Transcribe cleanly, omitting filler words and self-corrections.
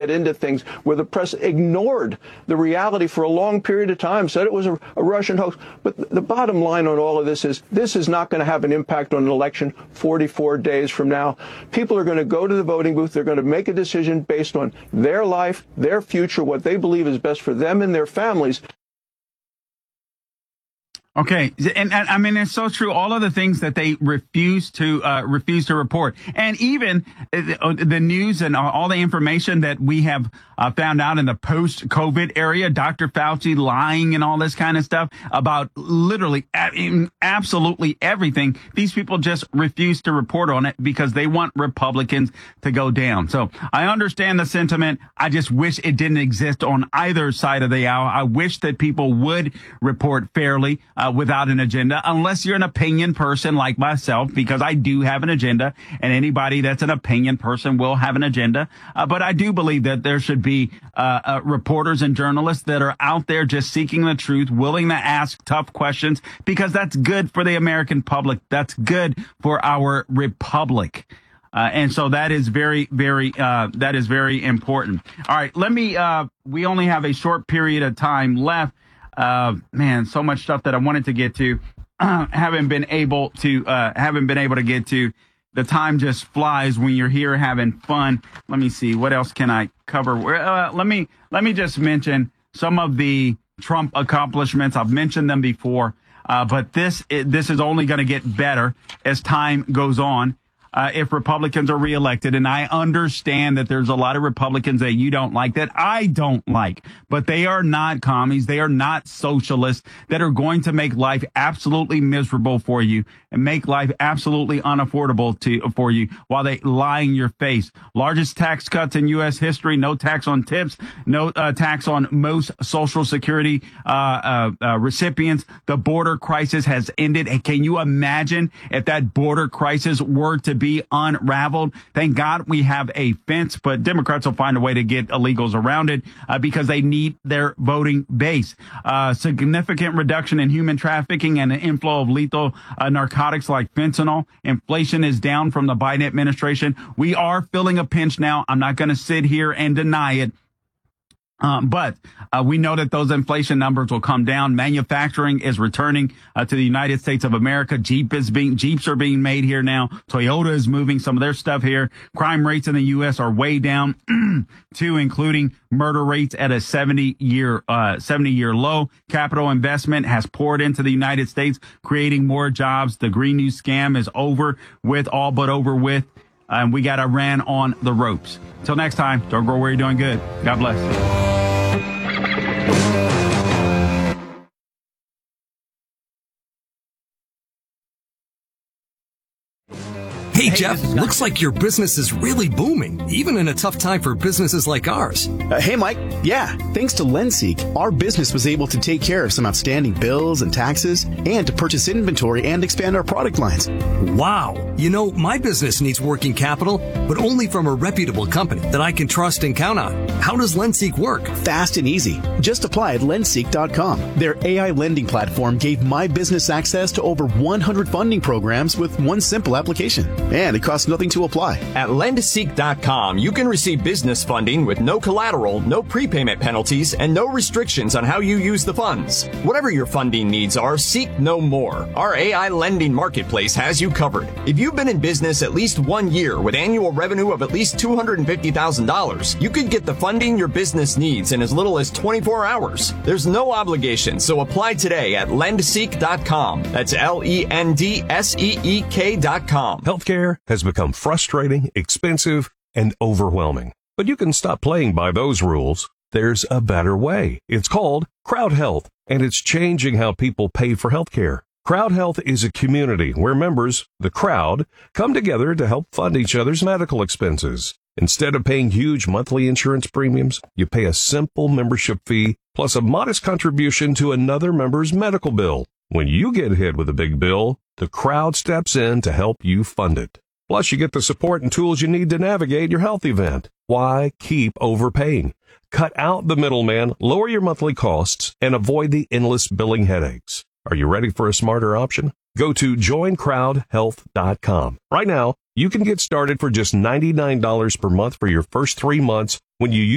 get into things where the press ignored the reality for a long period of time, said it was a Russian hoax. But the bottom line on all of this is not going to have an impact on an election 44 days from now. People are going to go to the voting booth. They're going to make a decision based on their life, their future, what they believe is best for them and their families. Okay, and I mean, it's so true. All of the things that they refuse to report, and even the news and all the information that we have found out in the post-COVID area, Dr. Fauci lying and all this kind of stuff about literally absolutely everything. These people just refuse to report on it because they want Republicans to go down. So I understand the sentiment. I just wish it didn't exist on either side of the aisle. I wish that people would report fairly. Without an agenda, unless you're an opinion person like myself, because I do have an agenda, and anybody that's an opinion person will have an agenda. But I do believe that there should be reporters and journalists that are out there just seeking the truth, willing to ask tough questions, because that's good for the American public. That's good for our republic. And so that is very, very important. All right, we only have a short period of time left. Man, so much stuff that I wanted to get to, haven't been able to get to. The time just flies when you're here having fun. Let me see, what else can I cover? Let me just mention some of the Trump accomplishments. I've mentioned them before, but this is only going to get better as time goes on. If Republicans are reelected, and I understand that there's a lot of Republicans that you don't like, that I don't like, but they are not commies. They are not socialists that are going to make life absolutely miserable for you and make life absolutely unaffordable for you while they lie in your face. Largest tax cuts in U.S. history, no tax on tips, no tax on most Social Security recipients. The border crisis has ended. And can you imagine if that border crisis were to be unraveled? Thank God we have a fence, but Democrats will find a way to get illegals around it because they need their voting base. Significant reduction in human trafficking and the inflow of lethal narcotics like fentanyl. Inflation is down from the Biden administration. We are feeling a pinch now. I'm not going to sit here and deny it. But we know that those inflation numbers will come down. Manufacturing is returning to the United States of America. Jeeps are being made here now. Toyota is moving some of their stuff here. Crime rates in the U.S. are way down, too, including murder rates at a 70-year low. Capital investment has poured into the United States, creating more jobs. The Green New scam is over with. And we got Iran on the ropes. Till next time, don't go where you're doing good. God bless. Hey, Jeff, looks like your business is really booming, even in a tough time for businesses like ours. Hey, Mike. Yeah, thanks to LendSeek, our business was able to take care of some outstanding bills and taxes and to purchase inventory and expand our product lines. Wow. You know, my business needs working capital, but only from a reputable company that I can trust and count on. How does LendSeek work? Fast and easy. Just apply at lendseek.com. Their AI lending platform gave my business access to over 100 funding programs with one simple application. And it costs nothing to apply. At lendseek.com, you can receive business funding with no collateral, no prepayment penalties, and no restrictions on how you use the funds. Whatever your funding needs are, seek no more. Our AI lending marketplace has you covered. If you've been in business at least 1 year with annual revenue of at least $250,000, you could get the funding your business needs in as little as 24 hours. There's no obligation, so apply today at lendseek.com. That's LENDSEEK.com. Healthcare has become frustrating, expensive, and overwhelming. But you can stop playing by those rules. There's a better way. It's called Crowd Health, and it's changing how people pay for healthcare. Crowd Health is a community where members, the crowd, come together to help fund each other's medical expenses. Instead of paying huge monthly insurance premiums, you pay a simple membership fee plus a modest contribution to another member's medical bill. When you get hit with a big bill, the crowd steps in to help you fund it. Plus, you get the support and tools you need to navigate your health event. Why keep overpaying? Cut out the middleman, lower your monthly costs, and avoid the endless billing headaches. Are you ready for a smarter option? Go to joincrowdhealth.com. Right now, you can get started for just $99 per month for your first 3 months when you use